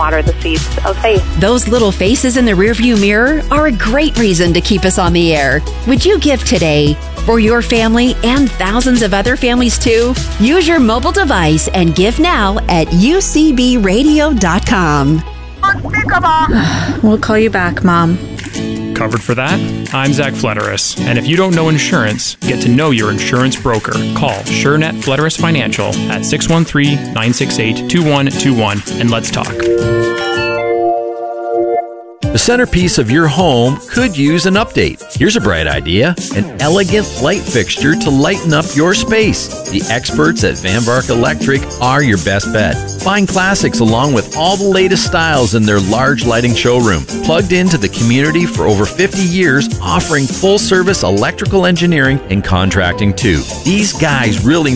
water the seeds of faith. Those little faces in the rearview mirror are a great reason to keep us on the air. Would you give today for your family and thousands of other families too? Use your mobile device and give now at ucbradio.com. We'll call you back, Mom. Covered for that? I'm Zach Flederis, and if you don't know insurance, get to know your insurance broker. Call SureNet Flederis Financial at 613-968-2121 and let's talk. The centerpiece of your home could use an update. Here's a bright idea: an elegant light fixture to lighten up your space. The experts at Van Vark Electric are your best bet. Find classics along with all the latest styles in their large lighting showroom. Plugged into the community for over 50 years, offering full-service electrical engineering and contracting too. These guys really